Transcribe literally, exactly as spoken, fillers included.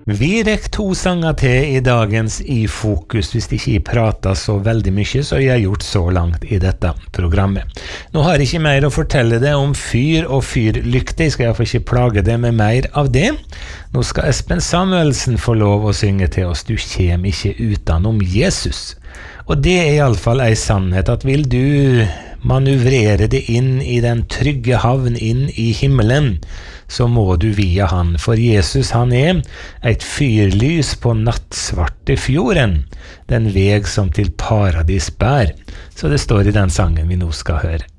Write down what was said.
Vi rekker to sanger til I dagens I Fokus, hvis ikke jeg prater så veldig mye, så jeg har gjort så langt I dette programmet. Nå har jeg ikke mer å fortelle deg om fyr og fyrlykte, jeg skal i hvert fall ikke plage deg med mer av det. Nå skal Espen Samuelsen få lov å synge til oss, du kjem ikke utenom Jesus. Og det er I alle fall en sannhet, at vil du manøvrere det inn I den trygge havn, inn I himmelen, så må du via han, for Jesus han er et fyrlys på nattsvarte fjorden, den veg som til paradis bær. Så det står I den sangen vi nå skal høre.